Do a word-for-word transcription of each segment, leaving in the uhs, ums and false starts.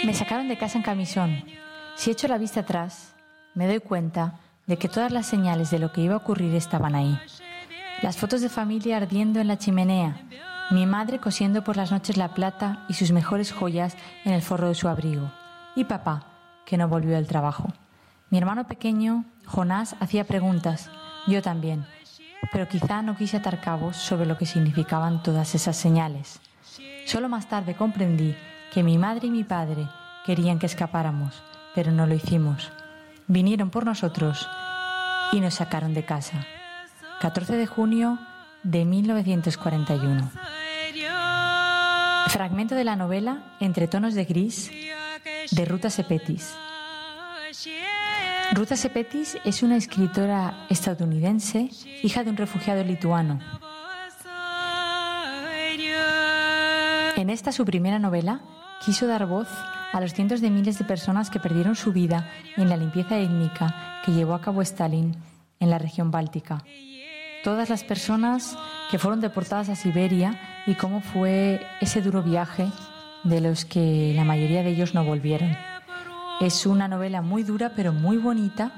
Me sacaron de casa en camisón. Si echo la vista atrás, me doy cuenta de que todas las señales de lo que iba a ocurrir estaban ahí. Las fotos de familia ardiendo en la chimenea, mi madre cosiendo por las noches la plata y sus mejores joyas en el forro de su abrigo, y papá, que no volvió del trabajo. Mi hermano pequeño, Jonás, hacía preguntas, yo también, pero quizá no quise atar cabos sobre lo que significaban todas esas señales. Solo más tarde comprendí que mi madre y mi padre querían que escapáramos, pero no lo hicimos. Vinieron por nosotros y nos sacaron de casa. catorce de junio de mil novecientos cuarenta y uno. Fragmento de la novela Entre tonos de gris, de Ruta Sepetys. Ruta Sepetys es una escritora estadounidense, hija de un refugiado lituano. En esta, su primera novela, quiso dar voz a los cientos de miles de personas que perdieron su vida en la limpieza étnica que llevó a cabo Stalin en la región báltica. Todas las personas que fueron deportadas a Siberia y cómo fue ese duro viaje de los que la mayoría de ellos no volvieron. Es una novela muy dura pero muy bonita,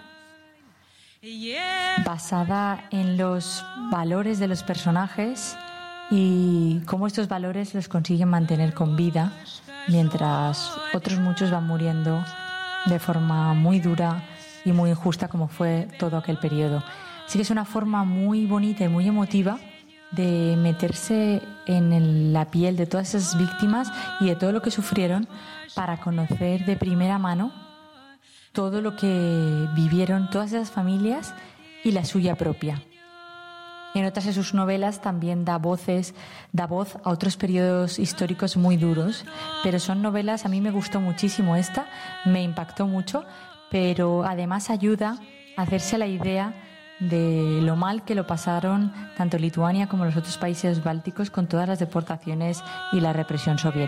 basada en los valores de los personajes y cómo estos valores los consiguen mantener con vida, mientras otros muchos van muriendo de forma muy dura y muy injusta, como fue todo aquel periodo. Así que es una forma muy bonita y muy emotiva de meterse en el, la piel de todas esas víctimas y de todo lo que sufrieron para conocer de primera mano todo lo que vivieron todas esas familias y la suya propia. En otras de sus novelas también da voces, da voz a otros periodos históricos muy duros, pero son novelas, a mí me gustó muchísimo esta, me impactó mucho, pero además ayuda a hacerse la idea de lo mal que lo pasaron tanto Lituania como los otros países bálticos con todas las deportaciones y la represión soviética.